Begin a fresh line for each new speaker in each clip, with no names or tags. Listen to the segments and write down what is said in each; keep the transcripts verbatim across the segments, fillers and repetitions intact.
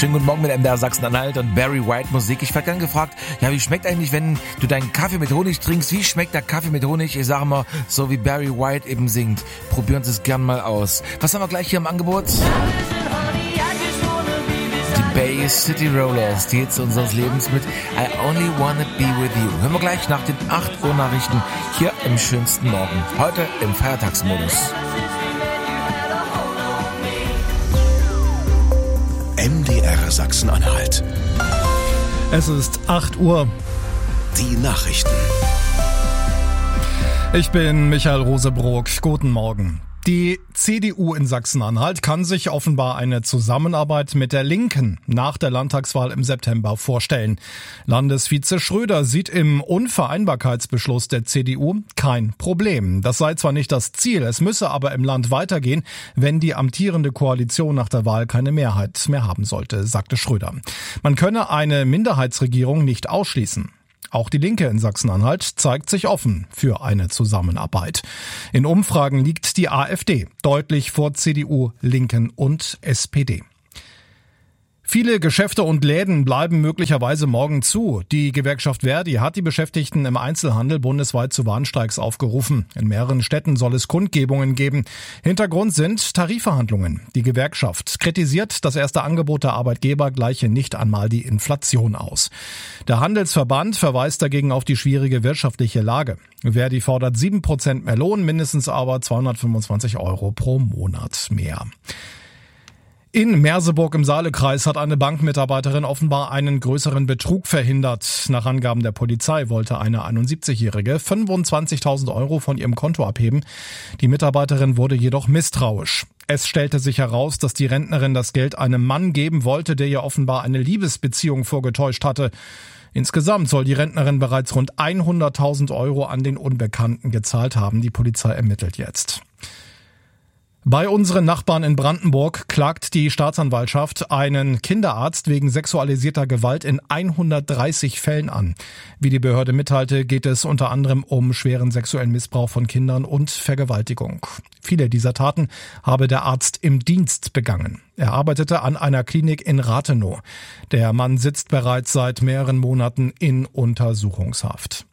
Schönen guten Morgen mit M D R Sachsen-Anhalt und Barry White Musik. Ich werde gern gefragt, ja, wie schmeckt eigentlich, wenn du deinen Kaffee mit Honig trinkst? Wie schmeckt der Kaffee mit Honig? Ich sage mal, so wie Barry White eben singt. Probieren Sie es gern mal aus. Was haben wir gleich hier im Angebot? Die Bay City Rollers, die Hits unseres Lebens mit I Only Wanna Be With You. Hören wir gleich nach den acht Uhr Nachrichten hier im schönsten Morgen. Heute im Feiertagsmodus.
M D R Sachsen-Anhalt.
Es ist acht Uhr.
Die Nachrichten.
Ich bin Michael Rosebrock. Guten Morgen. Die C D U in Sachsen-Anhalt kann sich offenbar eine Zusammenarbeit mit der Linken nach der Landtagswahl im September vorstellen. Landesvize Schröder sieht im Unvereinbarkeitsbeschluss der C D U kein Problem. Das sei zwar nicht das Ziel, es müsse aber im Land weitergehen, wenn die amtierende Koalition nach der Wahl keine Mehrheit mehr haben sollte, sagte Schröder. Man könne eine Minderheitsregierung nicht ausschließen. Auch die Linke in Sachsen-Anhalt zeigt sich offen für eine Zusammenarbeit. In Umfragen liegt die AfD deutlich vor C D U, Linken und S P D. Viele Geschäfte und Läden bleiben möglicherweise morgen zu. Die Gewerkschaft Verdi hat die Beschäftigten im Einzelhandel bundesweit zu Warnstreiks aufgerufen. In mehreren Städten soll es Kundgebungen geben. Hintergrund sind Tarifverhandlungen. Die Gewerkschaft kritisiert, das erste Angebot der Arbeitgeber gleiche nicht einmal die Inflation aus. Der Handelsverband verweist dagegen auf die schwierige wirtschaftliche Lage. Verdi fordert sieben Prozent mehr Lohn, mindestens aber zweihundertfünfundzwanzig Euro pro Monat mehr. In Merseburg im Saalekreis hat eine Bankmitarbeiterin offenbar einen größeren Betrug verhindert. Nach Angaben der Polizei wollte eine einundsiebzigjährige fünfundzwanzigtausend Euro von ihrem Konto abheben. Die Mitarbeiterin wurde jedoch misstrauisch. Es stellte sich heraus, dass die Rentnerin das Geld einem Mann geben wollte, der ihr offenbar eine Liebesbeziehung vorgetäuscht hatte. Insgesamt soll die Rentnerin bereits rund hunderttausend Euro an den Unbekannten gezahlt haben. Die Polizei ermittelt jetzt. Bei unseren Nachbarn in Brandenburg klagt die Staatsanwaltschaft einen Kinderarzt wegen sexualisierter Gewalt in hundertdreißig Fällen an. Wie die Behörde mitteilte, geht es unter anderem um schweren sexuellen Missbrauch von Kindern und Vergewaltigung. Viele dieser Taten habe der Arzt im Dienst begangen. Er arbeitete an einer Klinik in Rathenow. Der Mann sitzt bereits seit mehreren Monaten in Untersuchungshaft.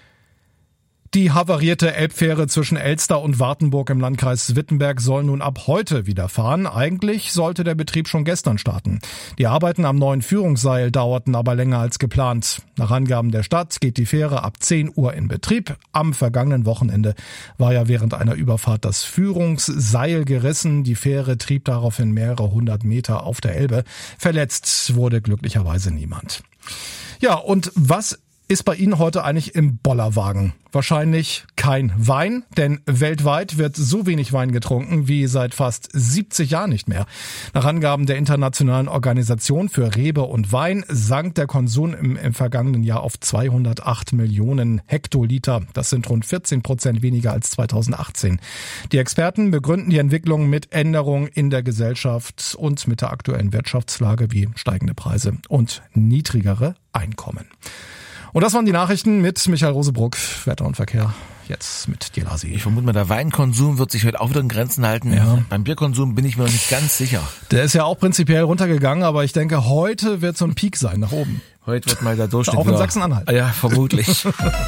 Die havarierte Elbfähre zwischen Elster und Wartenburg im Landkreis Wittenberg soll nun ab heute wieder fahren. Eigentlich sollte der Betrieb schon gestern starten. Die Arbeiten am neuen Führungsseil dauerten aber länger als geplant. Nach Angaben der Stadt geht die Fähre ab zehn Uhr in Betrieb. Am vergangenen Wochenende war ja während einer Überfahrt das Führungsseil gerissen. Die Fähre trieb daraufhin mehrere hundert Meter auf der Elbe. Verletzt wurde glücklicherweise niemand. Ja, und was ist bei Ihnen heute eigentlich im Bollerwagen? Wahrscheinlich kein Wein, denn weltweit wird so wenig Wein getrunken wie seit fast siebzig Jahren nicht mehr. Nach Angaben der Internationalen Organisation für Rebe und Wein sank der Konsum im, im vergangenen Jahr auf zweihundertacht Millionen Hektoliter. Das sind rund vierzehn Prozent weniger als zweitausendachtzehn. Die Experten begründen die Entwicklung mit Änderungen in der Gesellschaft und mit der aktuellen Wirtschaftslage wie steigende Preise und niedrigere Einkommen. Und das waren die Nachrichten mit Michael Rosebrock, Wetter und Verkehr. Jetzt mit Gelasi.
Ich vermute mal, der Weinkonsum wird sich heute auch wieder in Grenzen halten.
Ja.
Beim Bierkonsum bin ich mir noch nicht ganz sicher.
Der ist ja auch prinzipiell runtergegangen, aber ich denke, heute wird so ein Peak sein nach oben.
Heute wird mal der Durchschnitt
auch in
wieder.
Sachsen-Anhalt.
Ja, vermutlich.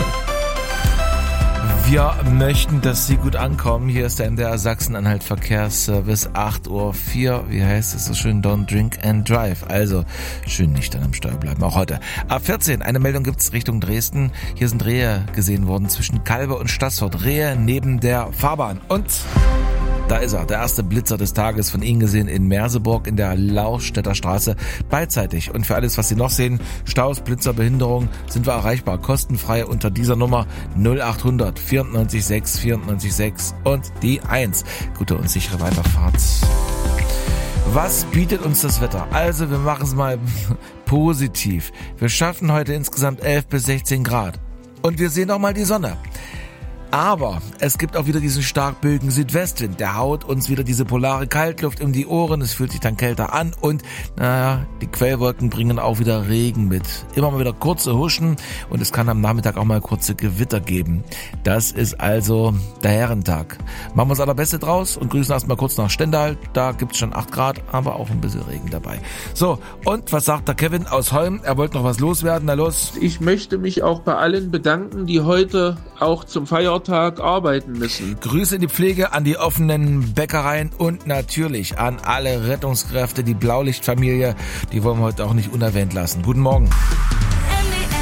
Wir möchten, dass Sie gut ankommen. Hier ist der M D R Sachsen-Anhalt Verkehrsservice, acht Uhr vier. Wie heißt es so schön? Don't drink and drive. Also schön nüchtern am Steuer bleiben, auch heute. A vierzehn, eine Meldung gibt's Richtung Dresden. Hier sind Rehe gesehen worden zwischen Calbe und Stassfurt. Rehe neben der Fahrbahn. Und da ist er, der erste Blitzer des Tages, von Ihnen gesehen in Merseburg in der Laustädter Straße, beidseitig. Und für alles, was Sie noch sehen, Staus, Blitzer, Behinderung, sind wir erreichbar, kostenfrei unter dieser Nummer null acht hundert vierundneunzig sechs vierundneunzig sechs und die eins. Gute und sichere Weiterfahrt. Was bietet uns das Wetter? Also wir machen es mal positiv. Wir schaffen heute insgesamt elf bis sechzehn Grad. Und wir sehen auch mal die Sonne. Aber es gibt auch wieder diesen stark böigen Südwestwind. Der haut uns wieder diese polare Kaltluft um die Ohren. Es fühlt sich dann kälter an und naja, die Quellwolken bringen auch wieder Regen mit. Immer mal wieder kurze Huschen und es kann am Nachmittag auch mal kurze Gewitter geben. Das ist also der Herrentag. Machen wir das Allerbeste draus und grüßen erstmal kurz nach Stendal. Da gibt's schon acht Grad, aber auch ein bisschen Regen dabei. So, und was sagt der Kevin aus Holm? Er wollte noch was loswerden. Na los.
Ich möchte mich auch bei allen bedanken, die heute auch zum Feiertag arbeiten müssen.
Grüße in die Pflege, an die offenen Bäckereien und natürlich an alle Rettungskräfte, die Blaulichtfamilie. Die wollen wir heute auch nicht unerwähnt lassen. Guten Morgen.
M D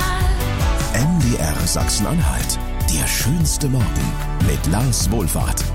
R Sachsen-Anhalt. M D R Sachsen-Anhalt. Der schönste Morgen mit Lars Wohlfahrt.